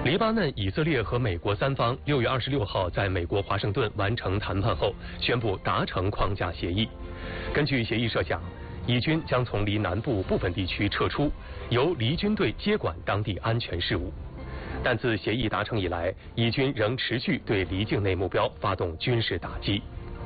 黎巴嫩、以色列和美国三方6月26号在美国华盛顿完成谈判后，宣布达成框架协议。根据协议设想，以军将从黎南部部分地区撤出，由黎军队接管当地安全事务。但自协议达成以来，以军仍持续对黎境内目标发动军事打击。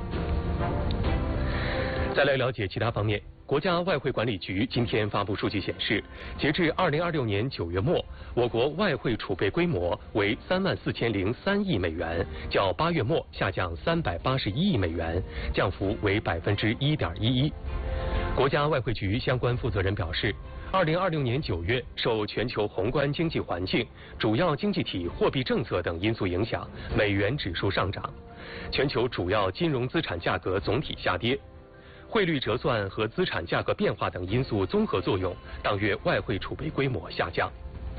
再来了解其他方面。国家外汇管理局今天发布数据显示，截至2026年9月末，我国外汇储备规模为34003亿美元，较8月末下降381亿美元，降幅为1.11%。国家外汇局相关负责人表示，2026年9月，受全球宏观经济环境、主要经济体货币政策等因素影响，美元指数上涨，全球主要金融资产价格总体下跌。汇率折算和资产价格变化等因素综合作用，当月外汇储备规模下降。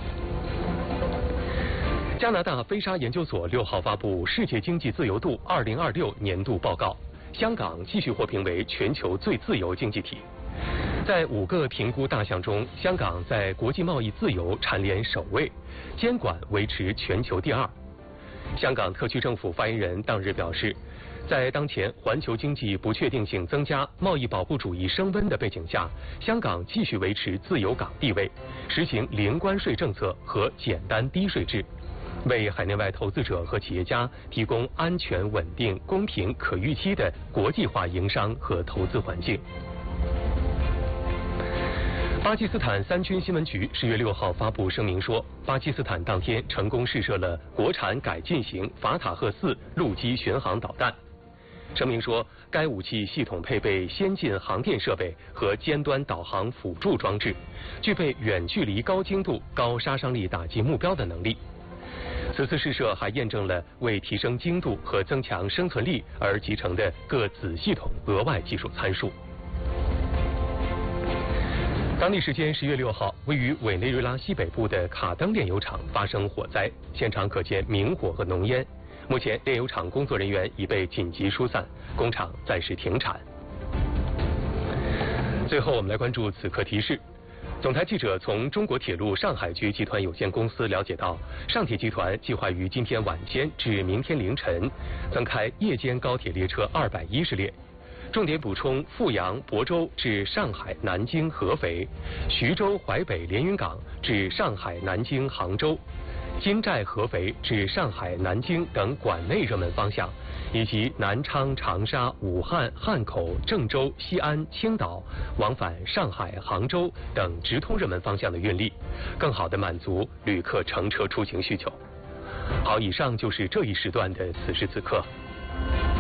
加拿大菲沙研究所6号发布《世界经济自由度2026年度报告》，香港继续获评为全球最自由经济体。在5个评估大项中，香港在国际贸易自由蝉联首位，监管维持全球第2。香港特区政府发言人当日表示，在当前环球经济不确定性增加、贸易保护主义升温的背景下，香港继续维持自由港地位，实行零关税政策和简单低税制，为海内外投资者和企业家提供安全、稳定、公平、可预期的国际化营商和投资环境。巴基斯坦三军新闻局10月6号发布声明说，巴基斯坦当天成功试射了国产改进型法塔赫4陆基巡航导弹。声明说，该武器系统配备先进航电设备和尖端导航辅助装置，具备远距离高精度、高杀伤力打击目标的能力。此次试射还验证了为提升精度和增强生存力而集成的各子系统额外技术参数。当地时间10月6号，位于委内瑞拉西北部的卡登炼油厂发生火灾，现场可见明火和浓烟。目前，炼油厂工作人员已被紧急疏散，工厂暂时停产。最后，我们来关注此刻提示。总台记者从中国铁路上海局集团有限公司了解到，上铁集团计划于今天晚间至明天凌晨增开夜间高铁列车210列。重点补充阜阳、亳州至上海、南京、合肥，徐州、淮北、连云港至上海、南京、杭州，金寨、合肥至上海、南京等管内热门方向，以及南昌、长沙、武汉、汉口、郑州、西安、青岛往返上海、杭州等直通热门方向的运力，更好地满足旅客乘车出行需求。好，以上就是这一时段的此时此刻。